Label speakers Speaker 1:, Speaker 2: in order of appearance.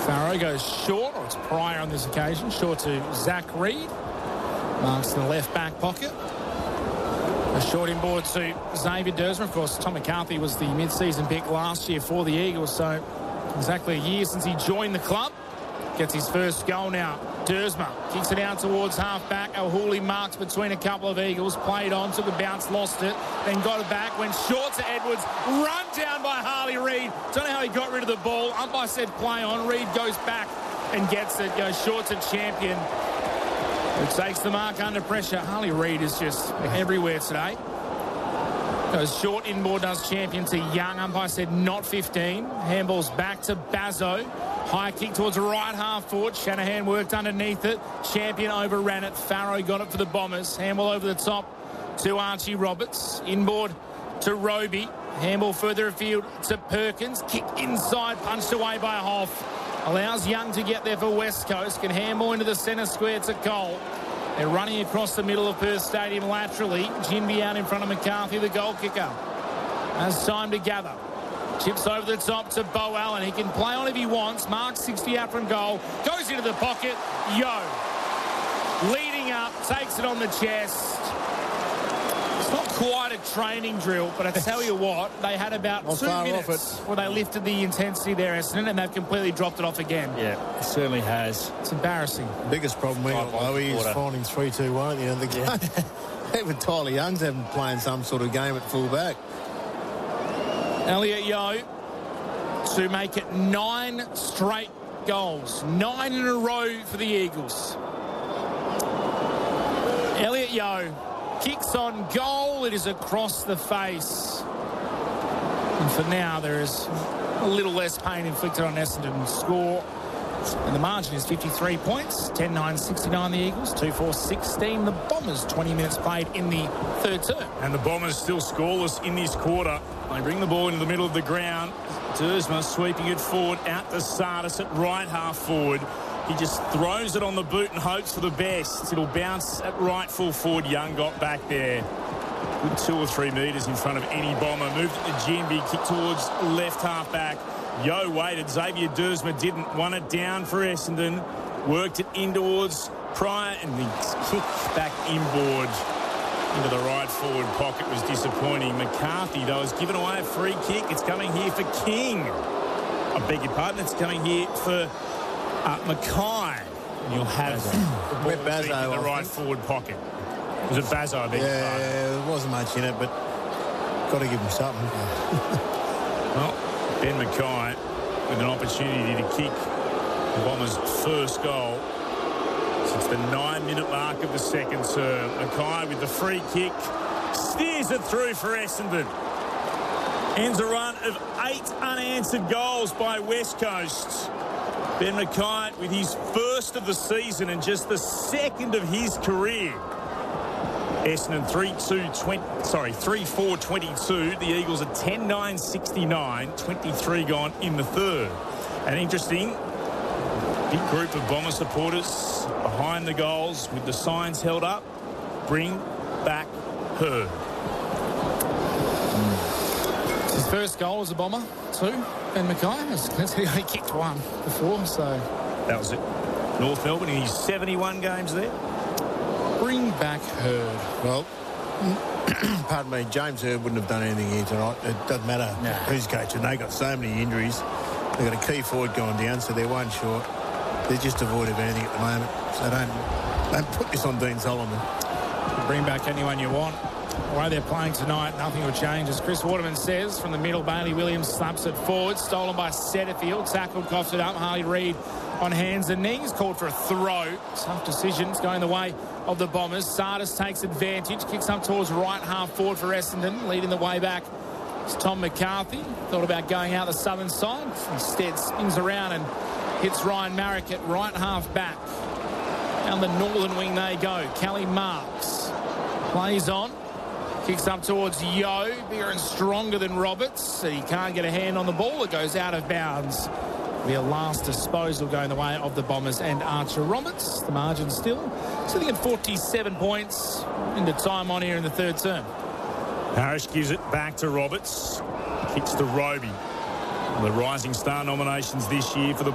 Speaker 1: Farrow goes short, or it's Pryor on this occasion, short to Zach Reed. Marks in the left back pocket. A short inboard to Xavier Dersma. Of course, Tom McCarthy was the mid-season pick last year for the Eagles, so exactly a year since he joined the club. Gets his first goal now. Dersma kicks it out towards half-back. O'Hooley marks between a couple of Eagles. Played on, took a bounce, lost it, then got it back. Went short to Edwards. Run down by Harley Reid. Don't know how he got rid of the ball. Umpire said play on. Reid goes back and gets it. Goes short to Champion, who takes the mark under pressure. Harley Reid is just everywhere today. Goes short inboard, does Champion to Young. Umpire said not 15. Handball's back to Bazzo. High kick towards the right half forward. Shanahan worked underneath it. Champion overran it. Farrow got it for the Bombers. Handball over the top to Archie Roberts. Inboard to Roby. Handball further afield to Perkins. Kick inside, punched away by Hoff. Allows Young to get there for West Coast. Can handball into the centre square to Cole. They're running across the middle of Perth Stadium laterally. Jinby out in front of McCarthy, the goal kicker. Has time to gather. Chips over the top to Bo Allen. He can play on if he wants. Marks 60 out from goal. Goes into the pocket. Yo. Leading up. Takes it on the chest. It's not quite a training drill, but I tell you what, they had about 2 minutes where they lifted the intensity there, Essendon, and they've completely dropped it off again.
Speaker 2: Yeah, it certainly has.
Speaker 1: It's embarrassing.
Speaker 3: The biggest problem we got, though, is finding 3-2-1 at the end of the game. Even Tyler Young's having playing some sort of game at full-back.
Speaker 1: Elliot Yeo to make it 9 straight goals. 9 in a row for the Eagles. Elliot Yeo kicks on goal. It is across the face. And for now, there is a little less pain inflicted on Essendon. Score, and the margin is 53 points. 10-9-69 the Eagles. 2-4-16 the Bombers. 20 minutes played in the third term.
Speaker 2: And the Bombers still scoreless in this quarter. They bring the ball into the middle of the ground. Dersma sweeping it forward out to Sardis at right half forward. He just throws it on the boot and hopes for the best. It'll bounce at right full forward. Young got back there. Good 2 or 3 metres in front of any Bomber. Moved it to Jinby. Kick towards left half back. Yo waited. Xavier Dersma didn't. Won it down for Essendon. Worked it in towards Pryor, and the kick back inboard into the right forward pocket was disappointing. McCarthy, though, has given away a free kick. It's coming here for King. I beg your pardon. It's coming here for Mackay. And you'll have the ball in the right forward pocket. Was it Bazzo? I beg your pardon.
Speaker 3: Yeah, there wasn't much in it, but got to give him something.
Speaker 2: Well, Ben Mackay with an opportunity to kick the Bombers' first goal since the 9-minute mark of the second term. Mackay with the free kick steers it through for Essendon. Ends a run of 8 unanswered goals by West Coast. Ben Mackay with his first of the season and just the second of his career. Essendon 3-4-22. The Eagles are 10-9-69. 23 gone in the third. And interesting, big group of Bomber supporters behind the goals with the signs held up. Bring back Herd.
Speaker 1: It's his first goal as a Bomber, too. Ben Mackay. He only kicked one before, so...
Speaker 2: That was it. North Melbourne, he's 71 games there.
Speaker 1: Bring back Herd.
Speaker 3: Well, pardon me, James Herd wouldn't have done anything here tonight. It doesn't matter who's coaching. They got so many injuries. They've got a key forward going down, so they're one short. They're just devoid of anything at the moment. So don't put this on Dean Solomon.
Speaker 1: Bring back anyone you want. The way they're playing tonight, nothing will change. As Chris Waterman says, from the middle, Bailey Williams slaps it forward. Stolen by Setterfield. Tackled, coughs it up. Harley Reid on hands and knees. Called for a throw. Tough decisions going the way of the Bombers. Sardis takes advantage. Kicks up towards right half forward for Essendon. Leading the way back is Tom McCarthy. Thought about going out the southern side. Instead spins around and hits Ryan Marrick at right half back. Down the northern wing they go. Kelly Marks plays on. Kicks up towards Yo. Bigger and stronger than Roberts. He can't get a hand on the ball. It goes out of bounds. Their last disposal going the way of the Bombers and Archer Roberts. The margin still sitting at 47 points into time on here in the third term.
Speaker 2: Parrish gives it back to Roberts. Kicks to Roby. The Rising Star nominations this year for the